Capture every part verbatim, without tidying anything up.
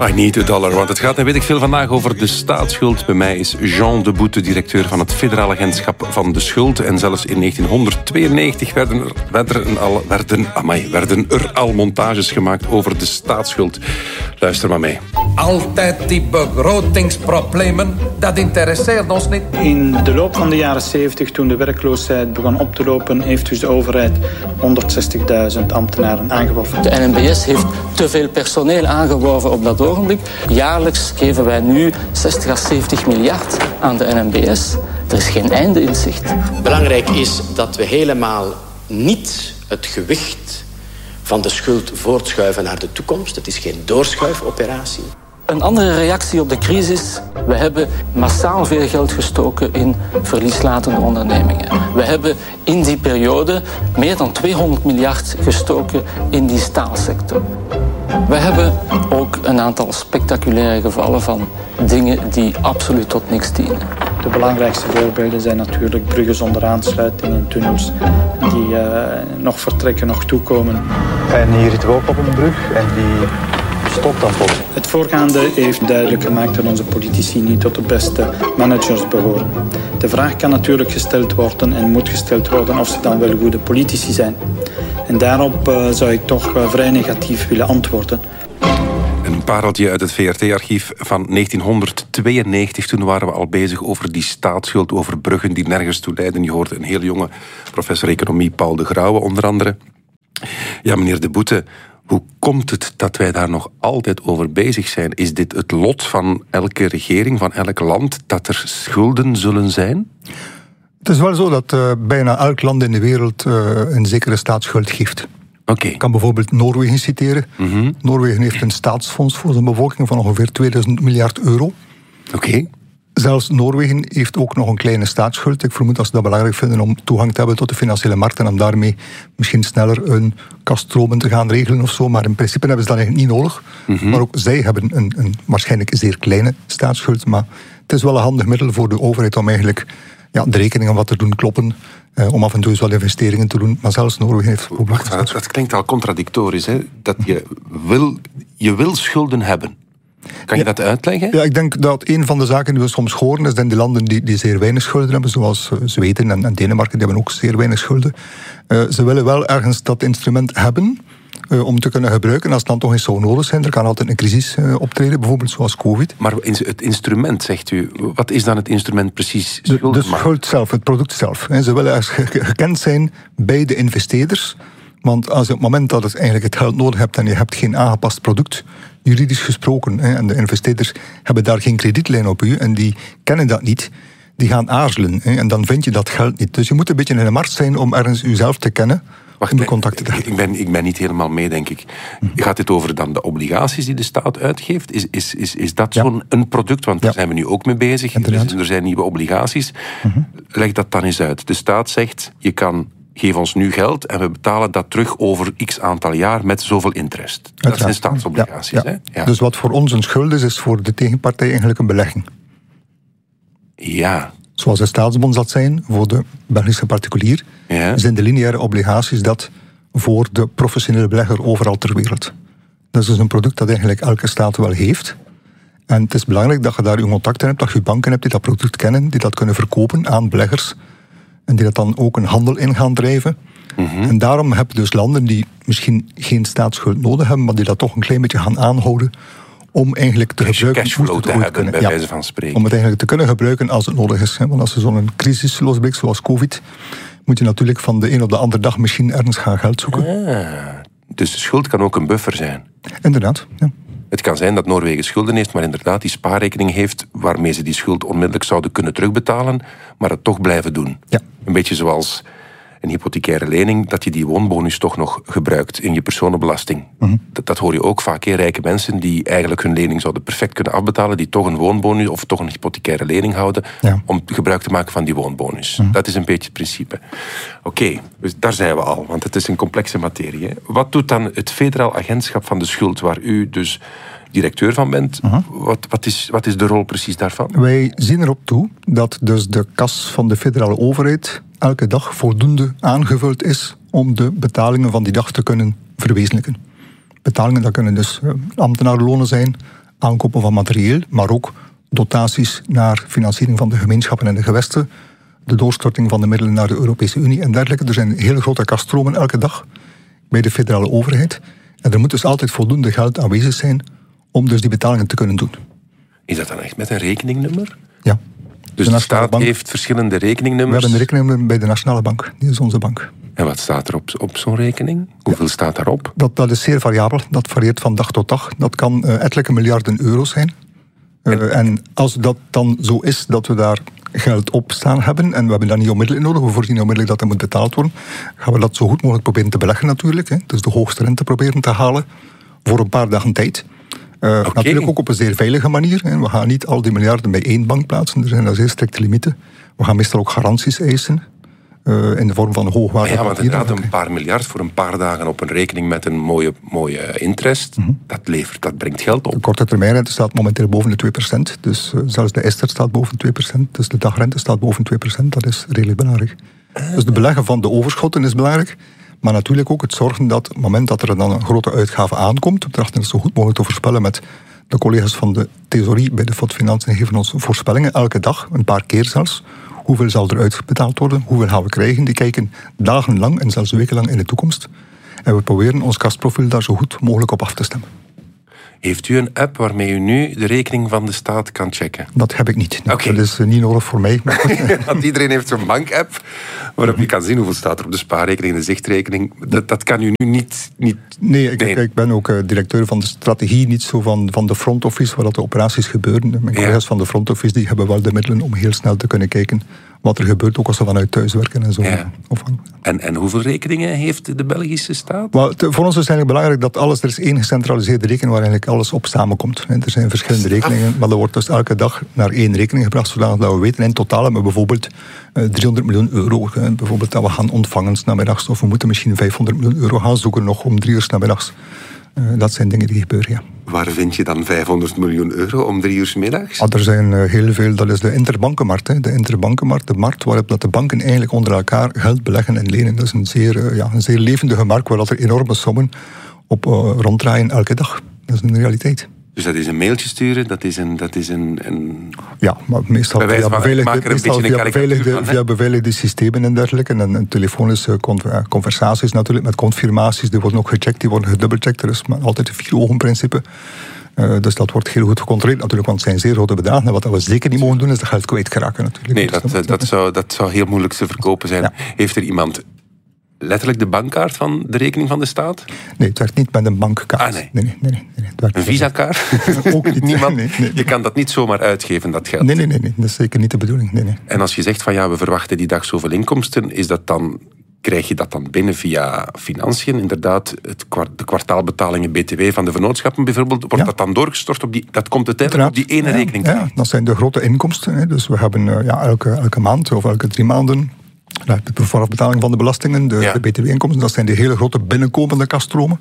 I need a dollar, want het gaat, en weet ik veel, vandaag over de staatsschuld. Bij mij is Jean de Boete, directeur van het Federaal Agentschap van de Schuld. En zelfs in negentienhonderdtweeënnegentig werden er, werden er, al, werden, amai, werden er al montages gemaakt over de staatsschuld. Luister maar mee. Altijd die begrotingsproblemen, dat interesseert ons niet. In de loop van de jaren zeventig, toen de werkloosheid begon op te lopen, heeft dus de overheid honderdzestigduizend ambtenaren aangeworven. De N M B S heeft te veel personeel aangeworven op dat ogenblik. Jaarlijks geven wij nu zestig à zeventig miljard aan de N M B S. Er is geen einde in zicht. Belangrijk is dat we helemaal niet het gewicht van de schuld voortschuiven naar de toekomst. Het is geen doorschuifoperatie. Een andere reactie op de crisis. We hebben massaal veel geld gestoken in verlieslatende ondernemingen. We hebben in die periode meer dan tweehonderd miljard gestoken in die staalsector. We hebben ook een aantal spectaculaire gevallen van dingen die absoluut tot niks dienen. De belangrijkste voorbeelden zijn natuurlijk bruggen zonder aansluiting en tunnels die uh, nog vertrekken, nog toekomen. En hier zitten we ook op een brug en die stopt dan plots. Het voorgaande heeft duidelijk gemaakt dat onze politici niet tot de beste managers behoren. De vraag kan natuurlijk gesteld worden en moet gesteld worden of ze dan wel goede politici zijn. En daarop uh, zou ik toch uh, vrij negatief willen antwoorden. Een pareltje uit het V R T-archief van negentienhonderdtweeënnegentig. Toen waren we al bezig over die staatsschuld, over bruggen die nergens toe leiden. Je hoorde een heel jonge professor economie, Paul de Grauwe, onder andere. Ja, meneer de Boete, hoe komt het dat wij daar nog altijd over bezig zijn? Is dit het lot van elke regering, van elk land, dat er schulden zullen zijn? Het is wel zo dat uh, bijna elk land in de wereld uh, een zekere staatsschuld heeft. Okay. Ik kan bijvoorbeeld Noorwegen citeren. Mm-hmm. Noorwegen heeft een staatsfonds voor zijn bevolking van ongeveer tweeduizend miljard euro. Oké. Okay. Zelfs Noorwegen heeft ook nog een kleine staatsschuld. Ik vermoed dat ze dat belangrijk vinden om toegang te hebben tot de financiële markt en om daarmee misschien sneller een kaststromen te gaan regelen of zo. Maar in principe hebben ze dat eigenlijk niet nodig. Mm-hmm. Maar ook zij hebben een, een waarschijnlijk zeer kleine staatsschuld. Maar het is wel een handig middel voor de overheid om eigenlijk ja, de rekeningen wat te doen kloppen. Uh, om af en toe eens wat investeringen te doen. Maar zelfs Noorwegen heeft... Wacht, dat, dat klinkt al contradictorisch, hè? Dat je wil, je wil schulden hebben. Kan je ja, dat uitleggen? Ja, ik denk dat een van de zaken die we soms horen is dat de landen die, die zeer weinig schulden hebben, zoals Zweden en, en Denemarken, die hebben ook zeer weinig schulden. Uh, ze willen wel ergens dat instrument hebben uh, om te kunnen gebruiken. Als het dan toch eens zou nodig zijn, er kan altijd een crisis uh, optreden, bijvoorbeeld zoals COVID. Maar het instrument, zegt u, wat is dan het instrument precies? De, de schuld zelf, het product zelf. Ze willen ergens gekend zijn bij de investeerders. Want als je op het moment dat je eigenlijk het geld nodig hebt en je hebt geen aangepast product, juridisch gesproken, en de investeerders hebben daar geen kredietlijn op u en die kennen dat niet, die gaan aarzelen en dan vind je dat geld niet. Dus je moet een beetje in de markt zijn om ergens uzelf te kennen. Wacht, de contacten te ik, ben, ik ben niet helemaal mee, denk ik. Gaat dit over dan de obligaties die de staat uitgeeft? Is, is, is, is dat ja. zo'n een product? Want daar ja. zijn we nu ook mee bezig. Dus er zijn nieuwe obligaties. Mm-hmm. Leg dat dan eens uit. De staat zegt, je kan... geef ons nu geld en we betalen dat terug over x aantal jaar met zoveel interest. Dat zijn staatsobligaties. Ja, ja. Hè? Ja. Dus wat voor ons een schuld is, is voor de tegenpartij eigenlijk een belegging. Ja. Zoals de staatsbond dat zijn voor de Belgische particulier, ja. zijn de lineaire obligaties dat voor de professionele belegger overal ter wereld. Dat is dus een product dat eigenlijk elke staat wel heeft. En het is belangrijk dat je daar je contacten hebt, dat je banken hebt die dat product kennen, die dat kunnen verkopen aan beleggers. En die dat dan ook een handel in gaan drijven. Mm-hmm. En daarom heb je dus landen die misschien geen staatsschuld nodig hebben, maar die dat toch een klein beetje gaan aanhouden om eigenlijk te Cash, gebruiken... Cashflow te hebben, kunnen. bij ja, wijze van spreken. Om het eigenlijk te kunnen gebruiken als het nodig is. Want als er zo'n crisis losbreekt, zoals COVID, moet je natuurlijk van de een op de andere dag misschien ergens gaan geld zoeken. Ah, dus de schuld kan ook een buffer zijn. Inderdaad, ja. Het kan zijn dat Noorwegen schulden heeft, maar inderdaad die spaarrekening heeft waarmee ze die schuld onmiddellijk zouden kunnen terugbetalen, maar het toch blijven doen. Ja. Een beetje zoals een hypothecaire lening, dat je die woonbonus toch nog gebruikt in je personenbelasting. Mm-hmm. Dat, dat hoor je ook vaak, hè? Rijke mensen die eigenlijk hun lening zouden perfect kunnen afbetalen, die toch een woonbonus of toch een hypothecaire lening houden, ja. om gebruik te maken van die woonbonus. Mm-hmm. Dat is een beetje het principe. Oké, okay, dus daar zijn we al, want het is een complexe materie. Hè? Wat doet dan het Federaal Agentschap van de Schuld, waar u dus directeur van bent? Uh-huh. Wat, wat, is, wat is de rol precies daarvan? Wij zien erop toe dat dus de kas van de federale overheid elke dag voldoende aangevuld is om de betalingen van die dag te kunnen verwezenlijken. Betalingen, dat kunnen dus ambtenarenlonen zijn, aankopen van materieel, maar ook dotaties naar financiering van de gemeenschappen en de gewesten, de doorstorting van de middelen naar de Europese Unie en dergelijke. Er zijn hele grote kaststromen elke dag bij de federale overheid. En er moet dus altijd voldoende geld aanwezig zijn om dus die betalingen te kunnen doen. Is dat dan echt met een rekeningnummer? Ja. Dus de, de staat bank heeft verschillende rekeningnummers? We hebben een rekeningnummer bij de Nationale Bank. Die is onze bank. En wat staat er op, op zo'n rekening? Hoeveel ja. staat daarop? Dat, dat is zeer variabel. Dat varieert van dag tot dag. Dat kan uh, ettelijke miljarden euro's zijn. Uh, en, en als dat dan zo is dat we daar geld op staan hebben, en we hebben daar niet onmiddellijk nodig, we voorzien onmiddellijk dat dat moet betaald worden, gaan we dat zo goed mogelijk proberen te beleggen natuurlijk. Hè. Dus de hoogste rente proberen te halen voor een paar dagen tijd. Uh, okay. Natuurlijk ook op een zeer veilige manier. Hè. We gaan niet al die miljarden bij één bank plaatsen. Er zijn daar zeer strikte limieten. We gaan meestal ook garanties eisen. Uh, in de vorm van hoogwaardige ja, want inderdaad een paar miljard voor een paar dagen op een rekening met een mooie, mooie interest, mm-hmm. dat levert, dat brengt geld op. De korte termijnrente staat momenteel boven de twee procent. Dus uh, zelfs de Ester staat boven twee procent. Dus de dagrente staat boven twee procent. Dat is redelijk belangrijk. Uh, dus de beleggen van de overschotten is belangrijk. Maar natuurlijk ook het zorgen dat op het moment dat er dan een grote uitgave aankomt, we trachten het zo goed mogelijk te voorspellen met de collega's van de Thesaurie bij de F O D Financiën geven ons voorspellingen elke dag, een paar keer zelfs. Hoeveel zal er uitbetaald worden? Hoeveel gaan we krijgen? Die kijken dagenlang en zelfs wekenlang in de toekomst. En we proberen ons kastprofiel daar zo goed mogelijk op af te stemmen. Heeft u een app waarmee u nu de rekening van de staat kan checken? Dat heb ik niet. Nee, okay. Dat is niet nodig voor mij. Want iedereen heeft zo'n bankapp waarop je kan zien hoeveel staat er op de spaarrekening en de zichtrekening. Dat, dat kan u nu niet... niet nee, ik, nee. ik ben ook uh, directeur van de strategie, niet zo van, van de front office, waar dat de operaties gebeuren. Mijn collega's ja. van de front office die hebben wel de middelen om heel snel te kunnen kijken wat er gebeurt, ook als ze vanuit thuis werken en zo. Ja. Of, en, en hoeveel rekeningen heeft de Belgische staat? Well, te, voor ons is het eigenlijk belangrijk dat alles, er is één gecentraliseerde rekening waar eigenlijk alles op samenkomt. Er zijn verschillende rekeningen, maar er wordt dus elke dag naar één rekening gebracht, zodat we weten in totaal hebben we bijvoorbeeld uh, driehonderd miljoen euro. Uh, bijvoorbeeld dat we gaan ontvangen 's namiddags, of we moeten misschien vijfhonderd miljoen euro gaan zoeken nog om drie uur 's namiddags. Uh, dat zijn dingen die gebeuren, ja. Waar vind je dan vijfhonderd miljoen euro om drie uur 's middags? Ah, er zijn uh, heel veel, dat is de interbankenmarkt. Hè. De interbankenmarkt, de markt waarop dat de banken eigenlijk onder elkaar geld beleggen en lenen. Dat is een zeer, uh, ja, een zeer levendige markt waar dat er enorme sommen op uh, ronddraaien elke dag. Dat is een realiteit. Dus dat is een mailtje sturen, dat is een... Dat is een, een... Ja, maar meestal via beveiligde, meestal via, beveiligde, van, via beveiligde systemen en dergelijke. En, en telefonische conversaties natuurlijk met confirmaties, die worden ook gecheckt, die worden gedubbelcheckt. Er is maar altijd een vier-ogen-principe. Uh, dus dat wordt heel goed gecontroleerd natuurlijk, want het zijn zeer grote bedragen. En wat we zeker niet mogen doen, is dat geld kwijtgeraken natuurlijk. Nee, dat, dat, dat, zou, dat zou heel moeilijk te verkopen zijn. Ja. Heeft er iemand letterlijk de bankkaart van de rekening van de staat? Nee, het werkt niet met een bankkaart. Ah, nee. Nee, nee, nee, nee, nee, het werkt een visakaart? Ook niet. Niemand, nee, nee. Je kan dat niet zomaar uitgeven, dat geld. Nee, nee, nee, nee, dat is zeker niet de bedoeling. Nee, nee. En als je zegt van ja, we verwachten die dag zoveel inkomsten, is dat dan, krijg je dat dan binnen via financiën? Inderdaad, het kwart, de kwartaalbetalingen B T W van de vennootschappen bijvoorbeeld, wordt ja. dat dan doorgestort op die, dat komt uiteindelijk op die ene ja, rekening ja, dat zijn de grote inkomsten. Hè. Dus we hebben uh, ja, elke, elke maand of elke drie maanden de voorafbetaling van de belastingen, de, ja. de B T W-inkomsten, dat zijn de hele grote binnenkomende kaststromen.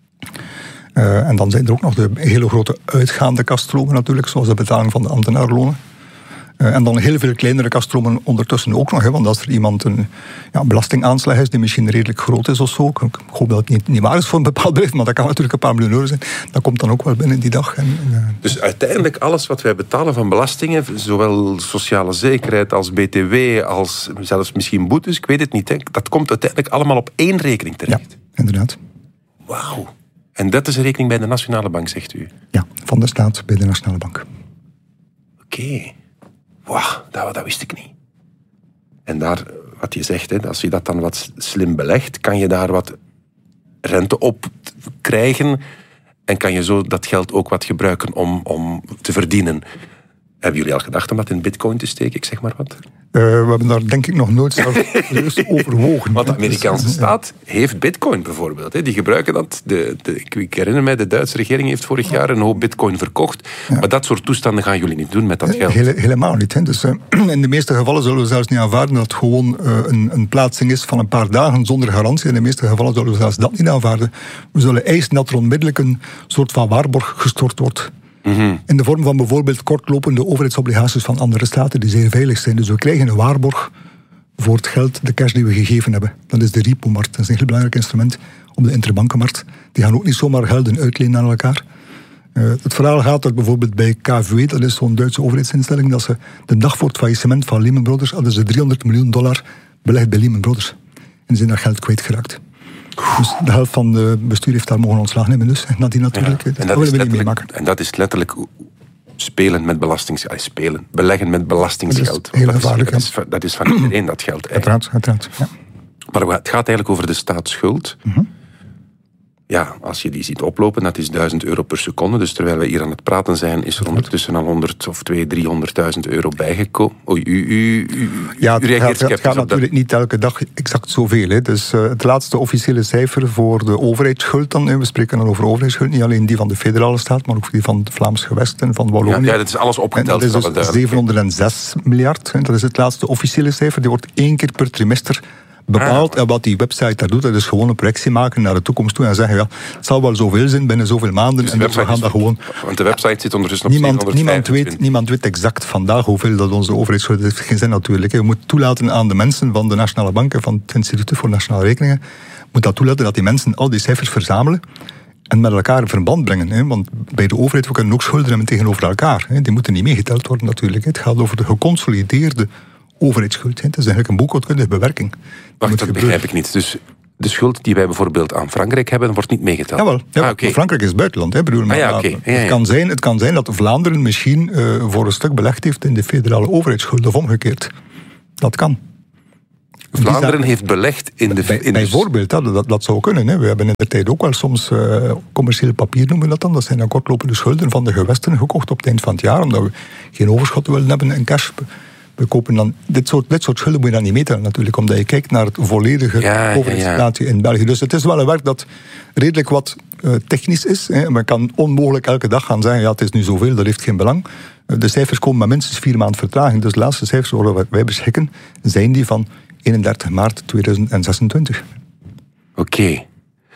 Uh, en dan zijn er ook nog de hele grote uitgaande kaststromen natuurlijk, zoals de betaling van de ambtenaarlonen. Uh, en dan heel veel kleinere kaststromen ondertussen ook nog. Hè, want als er iemand een ja, belastingaanslag is die misschien redelijk groot is of zo, ik, ik hoop dat het niet, niet waar is voor een bepaald bedrijf, maar dat kan natuurlijk een paar miljoen euro zijn, dat komt dan ook wel binnen die dag. En, uh, dus uiteindelijk alles wat wij betalen van belastingen, zowel sociale zekerheid als B T W, als zelfs misschien boetes, ik weet het niet, hè, dat komt uiteindelijk allemaal op één rekening terecht. Ja, inderdaad. Wauw. En dat is een rekening bij de Nationale Bank, zegt u? Ja, van de staat bij de Nationale Bank. Oké. Okay. Wauw, dat, dat wist ik niet. En daar, wat je zegt, hè, als je dat dan wat slim belegt, kan je daar wat rente op krijgen en kan je zo dat geld ook wat gebruiken om, om te verdienen. Hebben jullie al gedacht om dat in bitcoin te steken, ik zeg maar wat? Uh, we hebben daar denk ik nog nooit zelfs overwogen. Want de Amerikaanse dus, staat ja. heeft bitcoin bijvoorbeeld. Hè. Die gebruiken dat. De, de, ik herinner mij, de Duitse regering heeft vorig jaar een hoop bitcoin verkocht. Ja. Maar dat soort toestanden gaan jullie niet doen met dat geld. Hele, helemaal niet. Hè. Dus, uh, in de meeste gevallen zullen we zelfs niet aanvaarden dat het gewoon uh, een, een plaatsing is van een paar dagen zonder garantie. In de meeste gevallen zullen we zelfs dat niet aanvaarden. We zullen eisen dat er onmiddellijk een soort van waarborg gestort wordt. Mm-hmm. In de vorm van bijvoorbeeld kortlopende overheidsobligaties van andere staten die zeer veilig zijn. Dus we krijgen een waarborg voor het geld, de cash die we gegeven hebben. Dat is de repo-markt. Dat is een heel belangrijk instrument op de interbankenmarkt. Die gaan ook niet zomaar gelden uitlenen aan elkaar. Uh, het verhaal gaat dat bijvoorbeeld bij K V W, dat is zo'n Duitse overheidsinstelling, dat ze de dag voor het faillissement van Lehman Brothers hadden ze driehonderd miljoen dollar belegd bij Lehman Brothers. En zijn dat geld kwijtgeraakt. Dus de helft van het bestuur heeft daar mogen ontslag nemen. Dus nadien natuurlijk. Ja, en, dat willen we niet meemaken. En dat is letterlijk spelen met belastinggeld. Spelen, beleggen met belastingsgeld. Dat is heel gevaarlijk. Dat is, dat is van iedereen dat geld. Uiteraard, uiteraard. Ja. Maar het gaat eigenlijk over de staatsschuld. Mm-hmm. Ja, als je die ziet oplopen, dat is duizend euro per seconde. Dus terwijl we hier aan het praten zijn, is er ondertussen al honderd of twee, driehonderdduizend euro bijgekomen. Oei, u, u, u, ja, het u reageert gaat, het gaat natuurlijk dat... niet elke dag exact zoveel. Hè. Dus uh, het laatste officiële cijfer voor de overheidsschuld dan, hè. We spreken dan over overheidsschuld, niet alleen die van de federale staat, maar ook die van het Vlaams gewest en van Wallonië. Ja, ja, dat is alles opgeteld. En dat is dus zevenhonderdzes miljard. Hè. Dat is het laatste officiële cijfer. Die wordt één keer per trimester bepaald. Ah. En wat die website daar doet, dat is gewoon een projectie maken naar de toekomst toe en zeggen, ja, het zal wel zoveel zijn binnen zoveel maanden. Dus en dus we gaan dat gewoon... Want de website zit ondertussen op niemand, niemand, weet, niemand weet exact vandaag hoeveel dat onze overheidsschuld is. Dat heeft geen zin natuurlijk. Je moet toelaten aan de mensen van de Nationale Bank en van het Instituut voor Nationale Rekeningen, moet dat toelaten dat die mensen al die cijfers verzamelen en met elkaar in verband brengen. Hè? Want bij de overheid we kunnen ook schulden hebben tegenover elkaar. Hè? Die moeten niet meegeteld worden natuurlijk. Het gaat over de geconsolideerde overheidsschuld. Het is eigenlijk een boekhoudkundige bewerking. Wacht, dat begrijp ik niet. Dus de schuld die wij bijvoorbeeld aan Frankrijk hebben, wordt niet meegeteld? Jawel, ja, ah, okay. Frankrijk is buitenland. Hè, bedoel, maar, ah, ja, okay. ja, ja. Het, kan zijn, het kan zijn dat Vlaanderen misschien uh, voor een stuk belegd heeft in de federale overheidsschuld, of omgekeerd. Dat kan. Vlaanderen zaak, heeft belegd in de... Bij, in bijvoorbeeld, de... dat, dat, dat zou kunnen. Hè. We hebben in de tijd ook wel soms uh, commercieel papier noemen we dat dan. Dat zijn dan kortlopende schulden van de gewesten gekocht op het eind van het jaar, omdat we geen overschot willen hebben in cash. We kopen dan, dit soort, dit soort schulden moet je dan niet meten natuurlijk, omdat je kijkt naar het volledige ja, overheidssituatie ja, ja. in België. Dus het is wel een werk dat redelijk wat uh, technisch is. Hè. Men kan onmogelijk elke dag gaan zeggen, ja, het is nu zoveel, dat heeft geen belang. Uh, de cijfers komen met minstens vier maanden vertraging. Dus de laatste cijfers waarover wij beschikken, zijn die van eenendertig maart tweeduizend zesentwintig. Oké. Okay.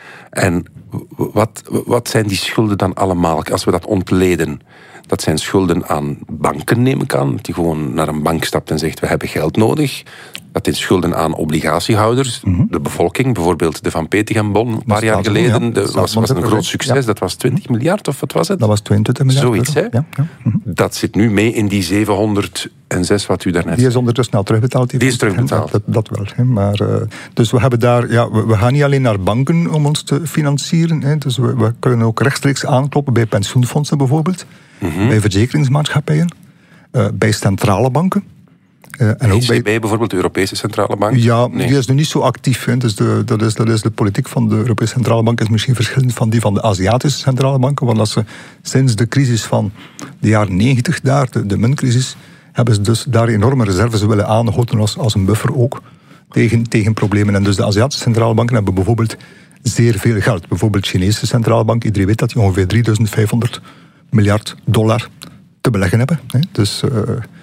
En wat, wat zijn die schulden dan allemaal, als we dat ontleden? Dat zijn schulden aan banken, neem ik aan. Die gewoon naar een bank stapt en zegt, we hebben geld nodig. Dat zijn schulden aan obligatiehouders. Mm-hmm. De bevolking, bijvoorbeeld de Van Petegem-bon, een paar jaar geleden. Ja. Dat was, was een groot succes. Ja. Dat was twintig miljard, of wat was het? Dat was tweeëntwintig miljard. Zoiets, hè? Ja, ja. Mm-hmm. Dat zit nu mee in die zevenhonderdzes wat u daarnet... Die is ondertussen al terugbetaald. Die, die is terugbetaald. Dat, dat wel. Hè. Maar, uh, dus we hebben daar... Ja, we, we gaan niet alleen naar banken om ons te financieren. Hè. Dus we, we kunnen ook rechtstreeks aankloppen bij pensioenfondsen bijvoorbeeld. Mm-hmm. Bij verzekeringsmaatschappijen, uh, bij centrale banken. Uh, en ook bij, bij bijvoorbeeld de Europese Centrale Bank? Ja, nee. Die is nu niet zo actief. Hè. Dus de, dat, is, dat is de politiek van de Europese Centrale Bank is misschien verschillend van die van de Aziatische Centrale Banken. Want als ze sinds de crisis van de jaren negentig, daar, de, de muntcrisis, hebben ze dus daar enorme reserves willen aanhouden als, als een buffer ook tegen, tegen problemen. En dus de Aziatische Centrale Banken hebben bijvoorbeeld zeer veel geld. Bijvoorbeeld de Chinese Centrale Bank, iedereen weet dat die ongeveer drieduizend vijfhonderd miljard dollar te beleggen hebben. Dus uh,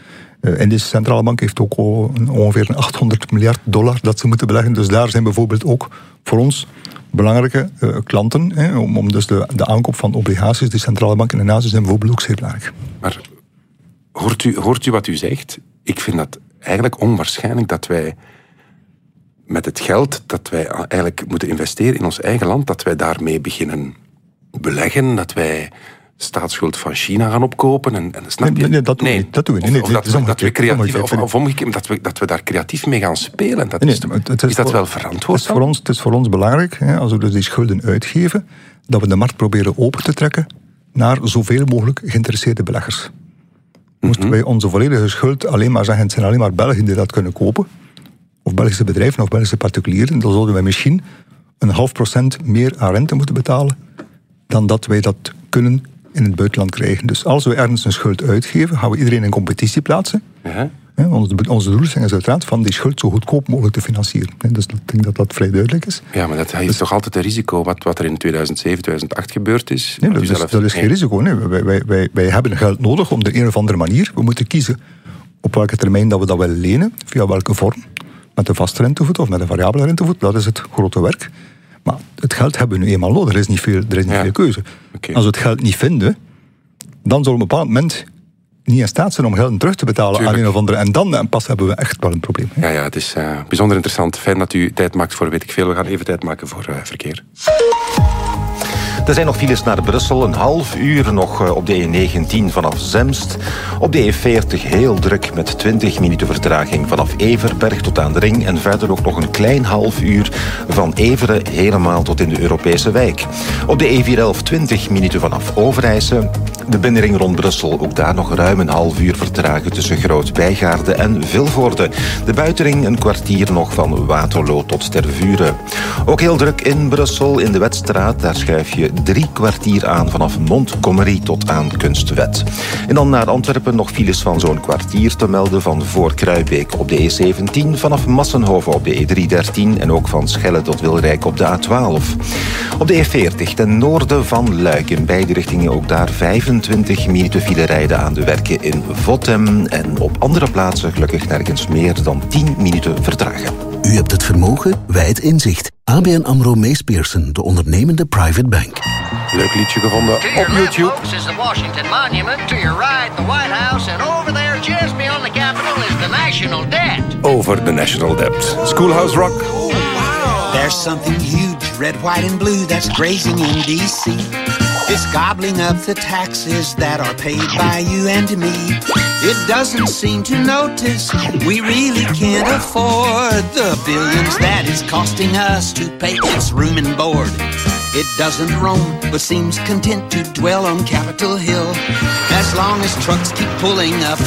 de Indische Centrale Bank heeft ook ongeveer achthonderd miljard dollar dat ze moeten beleggen. Dus daar zijn bijvoorbeeld ook voor ons belangrijke uh, klanten, hè, om, om dus de, de aankoop van obligaties. De centrale banken in Azië zijn bijvoorbeeld ook zeer belangrijk. Maar hoort u, hoort u wat u zegt? Ik vind dat eigenlijk onwaarschijnlijk dat wij met het geld dat wij eigenlijk moeten investeren in ons eigen land, dat wij daarmee beginnen beleggen, dat wij staatsschuld van China gaan opkopen. En, en, snap je? Nee, nee, dat doen we niet. Dat doen we niet. Of, of, dat, dat, dat we creatief, of, of omgekeerd, dat we, dat we daar creatief mee gaan spelen. Dat nee, is, het, het is, is dat voor, wel verantwoord? Het is, voor ons, het is voor ons belangrijk, hè, als we dus die schulden uitgeven, dat we de markt proberen open te trekken naar zoveel mogelijk geïnteresseerde beleggers. Moesten wij onze volledige schuld alleen maar zeggen, het zijn alleen maar Belgen die dat kunnen kopen, of Belgische bedrijven of Belgische particulieren, dan zouden wij misschien een half procent meer aan rente moeten betalen dan dat wij dat kunnen in het buitenland krijgen. Dus als we ergens een schuld uitgeven, gaan we iedereen in competitie plaatsen. Uh-huh. Ja, onze, onze doelstelling is uiteraard van die schuld zo goedkoop mogelijk te financieren. Dus ik denk dat dat vrij duidelijk is. Ja, maar dat is dus toch altijd een risico wat, wat er in tweeduizend zeven, tweeduizend acht gebeurd is? Nee, dat is, zelf... dat is geen risico. Nee. Wij, wij, wij, wij hebben geld nodig om de een of andere manier. We moeten kiezen op welke termijn dat we dat willen lenen, via welke vorm. Met een vaste rentevoet of met een variabele rentevoet. Dat is het grote werk. Maar het geld hebben we nu eenmaal nodig. Er is niet veel, er is niet ja. veel keuze. Okay. Als we het geld niet vinden, dan zal op een bepaald moment niet in staat zijn om geld terug te betalen Tuurlijk. aan een of andere. En dan en pas hebben we echt wel een probleem. Ja, ja, het is uh, bijzonder interessant. Fijn dat u tijd maakt voor weet ik veel. We gaan even tijd maken voor uh, verkeer. Er zijn nog files naar Brussel, een half uur nog op de E negentien vanaf Zemst. Op de E veertig heel druk met twintig minuten vertraging vanaf Everberg tot aan de Ring. En verder ook nog een klein half uur van Everen helemaal tot in de Europese wijk. Op de E vierhonderdelf twintig minuten vanaf Overijse. De binnenring rond Brussel, ook daar nog ruim een half uur vertragen tussen Groot-Bijgaarde en Vilvoorde. De buitenring een kwartier nog van Waterloo tot Tervuren. Ook heel druk in Brussel, in de Wetstraat. Daar schuif je drie kwartier aan vanaf Montgomery tot aan Kunstwet. En dan naar Antwerpen nog files van zo'n kwartier te melden van voor Kruibeek op de E zeventien, vanaf Massenhoven op de E driehonderddertien en ook van Schelle tot Wilrijk op de A twaalf. Op de E veertig ten noorden van Luik, in beide richtingen ook daar vijfentwintig minuten file rijden aan de werken in Votem. En op andere plaatsen gelukkig nergens meer dan tien minuten vertragen. U hebt het vermogen, wij het inzicht. A B N AMRO Mees Pierson, de ondernemende private bank. Leuk liedje gevonden op YouTube. Folks, is the Washington Monument. To your right, the White House. And over there, just beyond the Capitol, is the National Debt. Over the National Debt. Schoolhouse Rock. Oh, wow. There's something huge, red, white, and blue, that's grazing in D C. It's gobbling up the taxes that are paid by you and me. It doesn't seem to notice we really can't afford the billions that it's costing us to pay its room and board. It doesn't roam, but seems content to dwell on Capitol Hill, as long as trucks keep pulling up